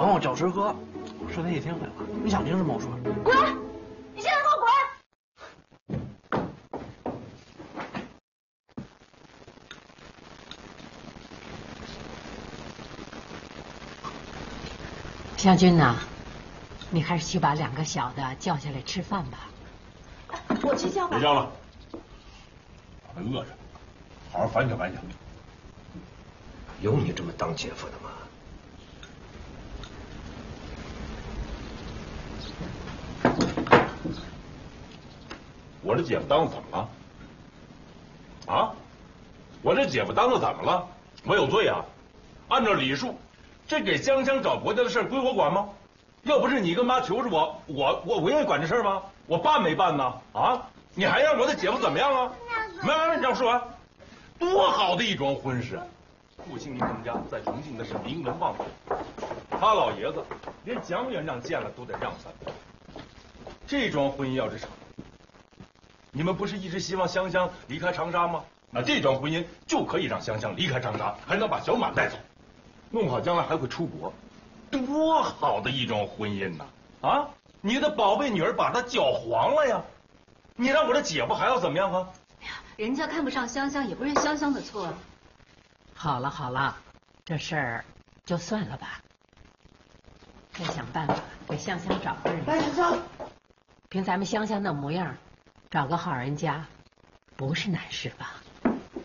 管我叫师哥。顺他一听，你想听什么我说。 滚！你现在给我滚！ 湘君呐，你还是去把2个小的叫下来吃饭吧。 我去叫吧。 别叫了，把他饿着，好好反省反省。 有你这么当姐夫的吗？ 我这姐夫当的怎么了？啊？我这姐夫当的怎么了？我有罪啊！按照礼数，这给香香找婆家的事归我管吗？要不是你跟妈求着我愿意管这事吗？我办没办呢？啊？你还让我的姐夫怎么样啊？没，让我说完。多好的一桩婚事！顾兴民他们家在重庆那是名门望族，他老爷子连蒋院长见了都得让3分。这桩婚姻要是成，你们不是一直希望香香离开长沙吗？那这桩婚姻就可以让香香离开长沙，还能把小满带走，弄好将来还会出国，多好的一桩婚姻呐！啊，你的宝贝女儿把她搅黄了呀！你让我的姐夫还要怎么样啊？ 哎呀，人家看不上香香，也不是香香的错。 好了好了，这事儿就算了吧。再想办法给香香找个人。 来，香香， 凭咱们香香那模样，找个好人家，不是难事吧？